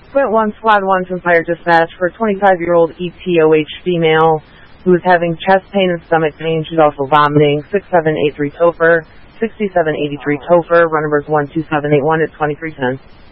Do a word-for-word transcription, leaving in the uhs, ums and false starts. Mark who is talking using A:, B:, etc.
A: Quint one, Squad one from Fire Dispatch for a twenty-five-year-old E T O H female who is having chest pain and stomach pain. She's also vomiting. six seven eight three Topher, sixty-seven eighty-three Topher. Run number is one two seven eight one at twenty-three ten.